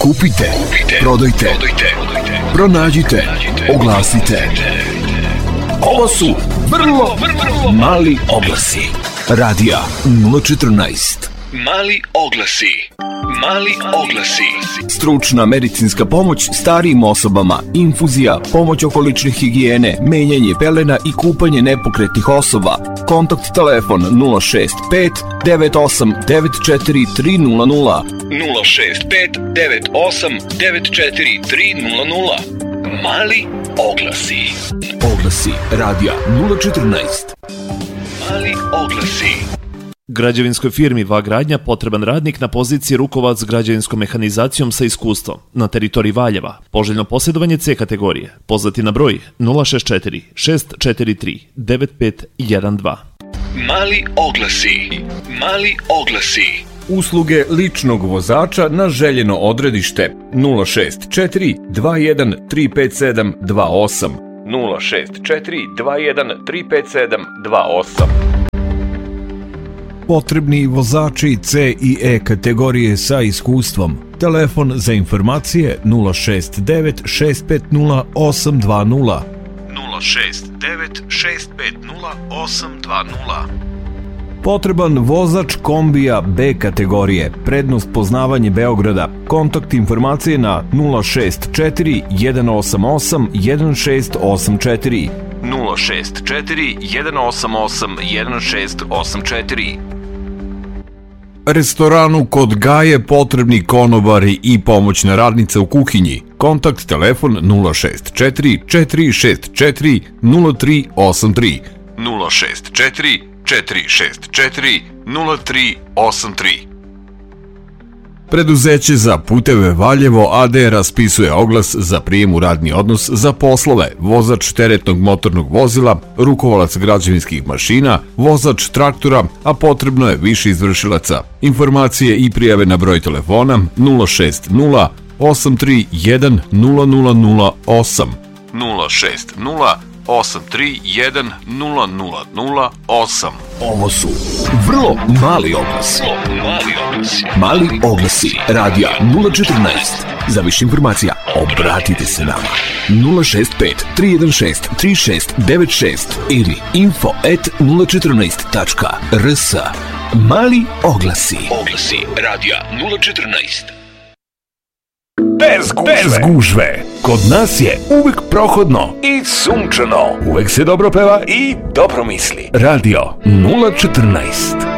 Kupite, prodajte, pronađite, oglasite. Ovo su vrlo mali oglasi. Radija 014. Mali oglasi. Stručna medicinska pomoć starijim osobama, infuzija, pomoć oko lične higijene, menjanje pelena i kupanje nepokretnih osoba. Kontakt telefon 065 98 94 300 065 98 94 300. Mali oglasi. Oglasi radija 014. Mali oglasi. Građevinskoj firmi Va-gradnja potreban radnik na poziciji rukovac građevinskom mehanizacijom sa iskustvom na teritoriji Valjeva. Poželjno posjedovanje C kategorije. Pozvati na broj 064 643 9512. Mali oglasi. Usluge ličnog vozača na željeno odredište 064 21 357 28 064 21 357 28. Potrebni vozači C i E kategorije sa iskustvom. Telefon za informacije 069 650 820 069 650 820. Potreban vozač kombija B kategorije, prednost poznavanje Beograda. Kontakt informacije na 064 188 1684 064 188 1684. Restoranu kod Gaje potrebni konobari i pomoćna radnica u kuhinji. Kontakt telefon 064 464 0383 064 464 0383. Preduzeće za puteve Valjevo AD raspisuje oglas za prijem u radni odnos za poslove vozač teretnog motornog vozila, rukovalac građevinskih mašina, vozač traktora, a potrebno je više izvršilaca. Informacije i prijave na broj telefona 060 831 0008 060 831 0008. Ovo su vrlo mali oglasi. Mali oglasi. Radija 014. Za više informacija obratite se nama 065 316 3696 ili info@014.rs. Mali oglasi. Oglasi Radija 014. Bez gužve. Kod nas je uvek prohodno i sunčano. Uvek se dobro peva i dobro misli. Radio 014.